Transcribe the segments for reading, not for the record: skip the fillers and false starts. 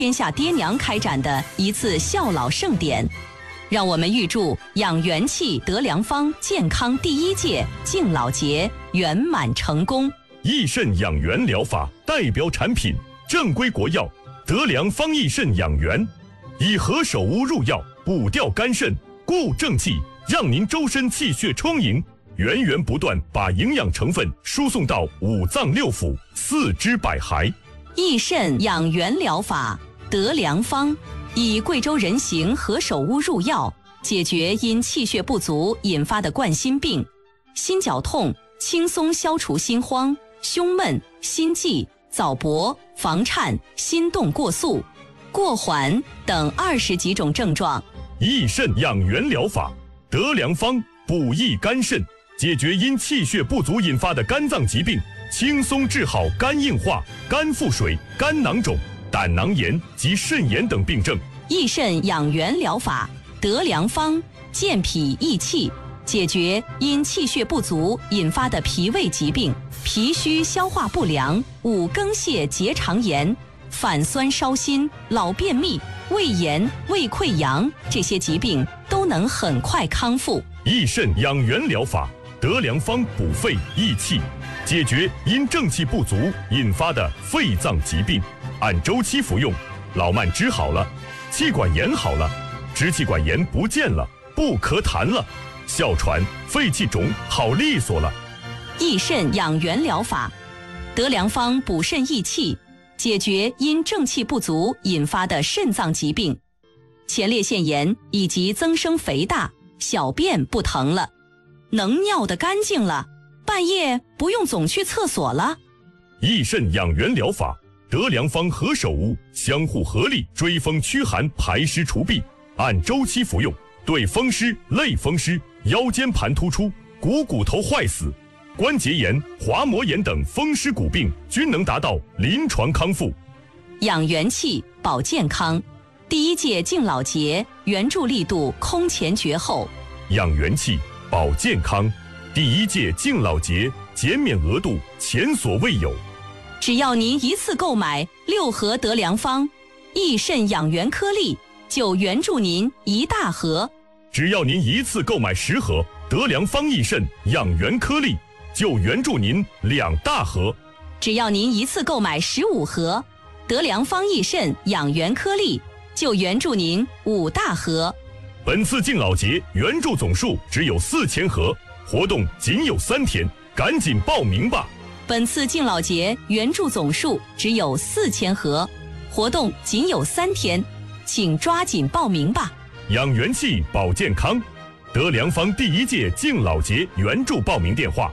天下爹娘开展的一次孝老盛典。让我们预祝养元气得良方健康第一届敬老节圆满成功。 益肾养元疗法代表产品正规国药德良方益肾养元，以何首乌入药，补调肝肾，固正气，让您周身气血充盈，源源不断把营养成分输送到五脏六腑、四肢百骸。 益肾养元疗法德良方以贵州人形何首乌入药，解决因气血不足引发的冠心病、心绞痛，轻松消除心慌、胸闷、心悸、早搏、房颤、心动过速、过缓等20几种症状。 益肾养元疗法德良方补益肝肾，解决因气血不足引发的肝脏疾病，轻松治好肝硬化、肝腹水、肝囊肿、胆囊炎及肾炎等病症。 益肾养元疗法德良方健脾益气，解决因气血不足引发的脾胃疾病、脾虚消化不良、五更泻结肠炎、反酸烧心、老便秘、胃炎、胃溃疡这些疾病都能很快康复。 益肾养元疗法德良方补肺益气，解决因正气不足引发的肺脏疾病，按周期服用，老慢支好了，气管炎好了，支气管炎不见了，不咳痰了，哮喘、肺气肿好利索了。 益肾养元疗法德良方补肾益气，解决因正气不足引发的肾脏疾病，前列腺炎以及增生肥大，小便不疼了，能尿得干净了，半夜不用总去厕所了。 益肾养元疗法德良方何首乌相互合力追风驱寒排湿除痹，按周期服用，对风湿、类风湿、腰间盘突出、股头坏死、关节炎、滑膜炎等风湿骨病均能达到临床康复。 养元气保健康，第一届敬老节援助力度空前绝后。 养元气保健康，第一届敬老节减免额度前所未有。 只要您一次购买6盒德良方益肾养元颗粒，就援助您1大盒； 只要您一次购买10盒德良方益肾养元颗粒，就援助您2大盒； 只要您一次购买15盒德良方益肾养元颗粒，就援助您5大盒。 本次敬老节援助总数只有4000盒，活动仅有3天，赶紧报名吧！ 本次敬老节援助总数只有4000盒，活动仅有3天，请抓紧报名吧！ 养元气保健康，德良方第一届敬老节援助报名电话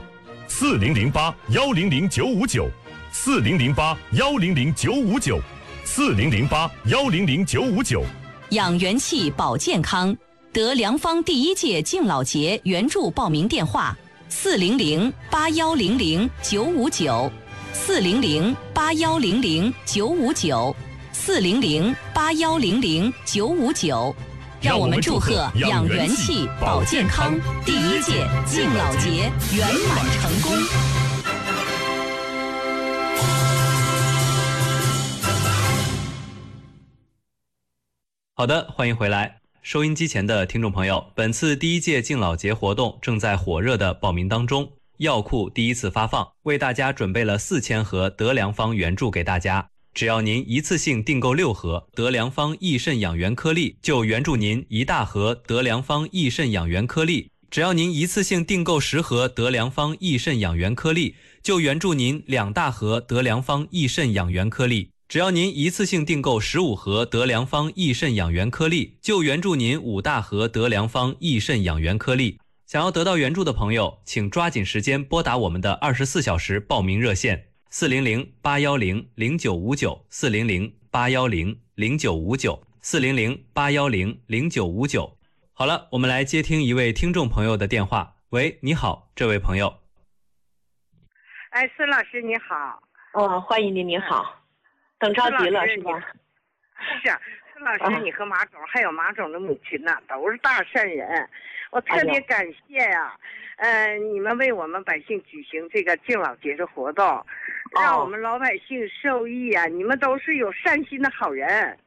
：4008-100-959，4008-100-959，4008-100-959。 养元气保健康，德良方第一届敬老节援助报名电话：4008-100-959，4008-100-959，4008-100-959。让我们祝贺养元气保健康第一届敬老节圆满成功。 好的，欢迎回来。收音机前的听众朋友，本次第一届敬老节活动正在火热的报名当中，药库第一次发放，为大家准备了4000盒德良方援助给大家。只要您一次性订购6盒德良方益肾养元颗粒，就援助您1大盒德良方益肾养元颗粒；只要您一次性订购10盒德良方益肾养元颗粒，就援助您2大盒德良方益肾养元颗粒；只要您一次性订购15盒德良方益肾养元颗粒，就援助您5大盒德良方益肾养元颗粒。想要得到援助的朋友，请抓紧时间拨打我们的24小时报名热线：400-810-0959，400-810-0959，400-810-0959。好了，我们来接听一位听众朋友的电话。喂，你好，这位朋友。 哎，孙老师你好。 欢迎您，您好。等着急了是吧？ 是，孙老师，你和马总还有马总的母亲呢，都是大善人，我特别感谢呀。你们为我们百姓举行这个敬老节的活动，让我们老百姓受益啊！你们都是有善心的好人。